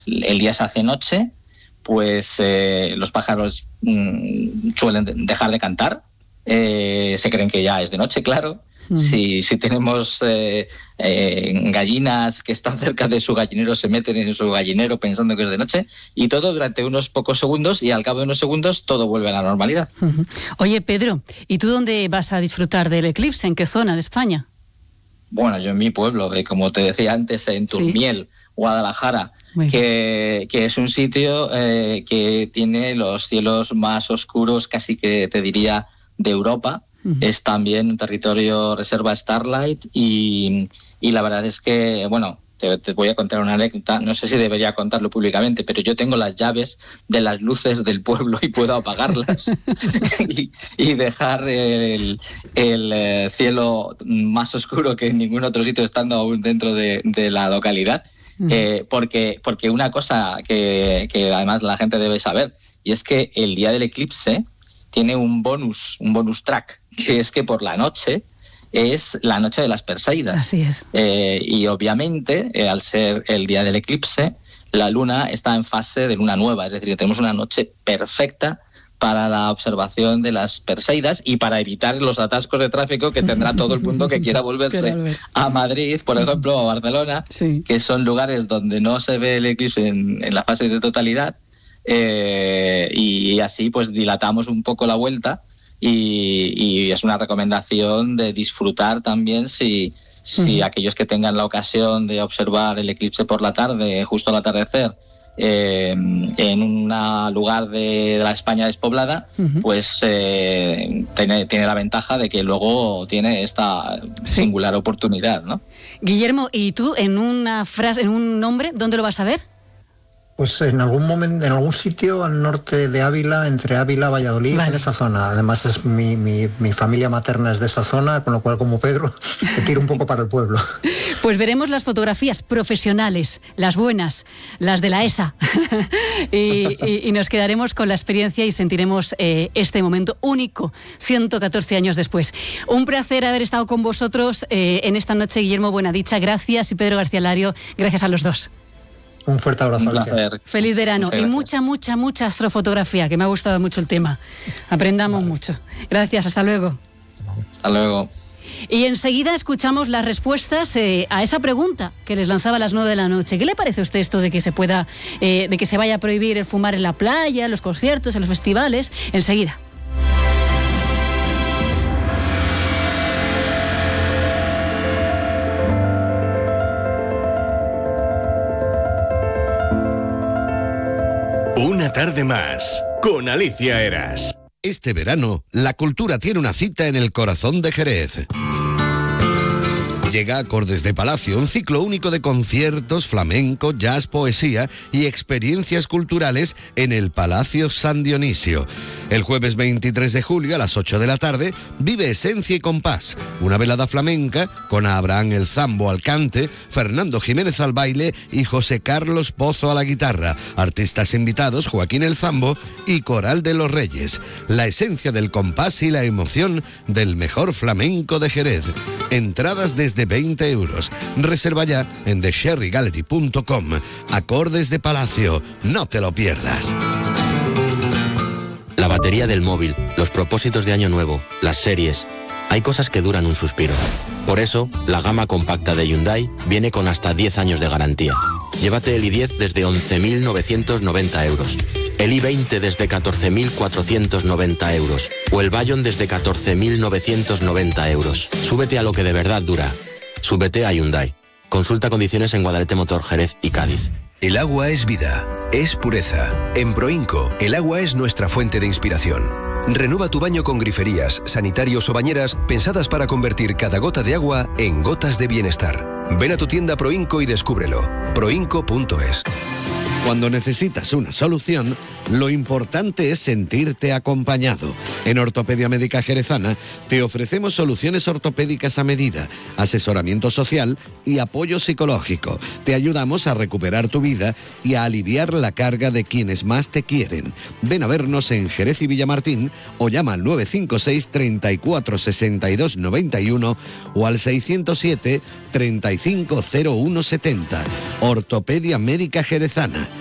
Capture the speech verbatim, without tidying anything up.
el día se hace noche, pues eh, los pájaros mmm, suelen dejar de cantar, eh, se creen que ya es de noche, claro. Mm. Si, si tenemos eh, eh, gallinas que están cerca de su gallinero, se meten en su gallinero pensando que es de noche, y todo durante unos pocos segundos, y al cabo de unos segundos todo vuelve a la normalidad. Uh-huh. Oye, Pedro, ¿y tú dónde vas a disfrutar del eclipse? ¿En qué zona de España? Bueno, yo en mi pueblo, eh, como te decía antes, en Turmiel, sí. Guadalajara, que, que es un sitio eh, que tiene los cielos más oscuros, casi que te diría, de Europa. Uh-huh. Es también un territorio reserva Starlight y, y la verdad es que, bueno, te, te voy a contar una anécdota, no sé si debería contarlo públicamente, pero yo tengo las llaves de las luces del pueblo y puedo apagarlas y, y dejar el, el eh, cielo más oscuro que en ningún otro sitio estando aún dentro de, de la localidad. Eh, porque, porque una cosa que, que además la gente debe saber, y es que el día del eclipse tiene un bonus, un bonus track, que es que por la noche es la noche de las Perseidas. Así es. Eh, y obviamente, eh, al ser el día del eclipse, la luna está en fase de luna nueva, es decir, que tenemos una noche perfecta para la observación de las Perseidas y para evitar los atascos de tráfico que tendrá todo el mundo que quiera volverse a Madrid, por ejemplo, a Barcelona, sí. que son lugares donde no se ve el eclipse en, en la fase de totalidad, eh, y así pues dilatamos un poco la vuelta y, y es una recomendación de disfrutar también si, si uh-huh. aquellos que tengan la ocasión de observar el eclipse por la tarde, justo al atardecer, Eh, en un lugar de la España despoblada, uh-huh. pues eh, tiene, tiene la ventaja de que luego tiene esta sí. singular oportunidad, ¿no? Guillermo, ¿y tú en una frase, en un nombre, dónde lo vas a ver? Pues en algún momento, en algún sitio al norte de Ávila, entre Ávila y Valladolid, vale. en esa zona. Además es mi, mi, mi familia materna es de esa zona, con lo cual como Pedro te tiro un poco para el pueblo. Pues veremos las fotografías profesionales, las buenas, las de la E S A, y, y, y nos quedaremos con la experiencia y sentiremos eh, este momento único, ciento catorce años después. Un placer haber estado con vosotros eh, en esta noche, Guillermo Buenadicha, gracias, y Pedro García Lario, gracias a los dos. Un fuerte abrazo. Un placer. Feliz verano y mucha, mucha, mucha astrofotografía, que me ha gustado mucho el tema. Aprendamos vale. mucho. Gracias, hasta luego. Hasta luego. Y enseguida escuchamos las respuestas eh, a esa pregunta que les lanzaba a las nueve de la noche. ¿Qué le parece a usted esto de que se pueda, eh, de que se vaya a prohibir el fumar en la playa, en los conciertos, en los festivales? Enseguida. Una tarde más, con Alicia Eras. Este verano, la cultura tiene una cita en el corazón de Jerez. Llega Acordes de Palacio, un ciclo único de conciertos, flamenco, jazz, poesía y experiencias culturales en el Palacio San Dionisio. El jueves veintitrés de julio a las ocho de la tarde vive Esencia y Compás, una velada flamenca con Abraham El Zambo al cante, Fernando Jiménez al baile y José Carlos Pozo a la guitarra. Artistas invitados Joaquín El Zambo y Coral de los Reyes. La esencia del compás y la emoción del mejor flamenco de Jerez. Entradas desde veinte euros. Reserva ya en the sherry gallery punto com. Acordes de Palacio, no te lo pierdas. La batería del móvil, los propósitos de año nuevo, las series. Hay cosas que duran un suspiro. Por eso, la gama compacta de Hyundai viene con hasta diez años de garantía. Llévate el i diez desde once mil novecientos noventa euros. El i veinte desde catorce mil cuatrocientos noventa euros. O el Bayon desde catorce mil novecientos noventa euros. Súbete a lo que de verdad dura. Súbete a Hyundai. Consulta condiciones en Guadalete Motor, Jerez y Cádiz. El agua es vida, es pureza. En Proinco, el agua es nuestra fuente de inspiración. Renueva tu baño con griferías, sanitarios o bañeras pensadas para convertir cada gota de agua en gotas de bienestar. Ven a tu tienda Proinco y descúbrelo. proinco punto es. Cuando necesitas una solución, Lo importante es sentirte acompañado. En Ortopedia Médica Jerezana te ofrecemos soluciones ortopédicas a medida, asesoramiento social y apoyo psicológico. Te ayudamos a recuperar tu vida y a aliviar la carga de quienes más te quieren. Ven a vernos en Jerez y Villamartín o llama al nueve cinco seis, treinta y cuatro, sesenta y dos, noventa y uno o al seiscientos siete, treinta y cinco, cero uno setenta. Ortopedia Médica Jerezana.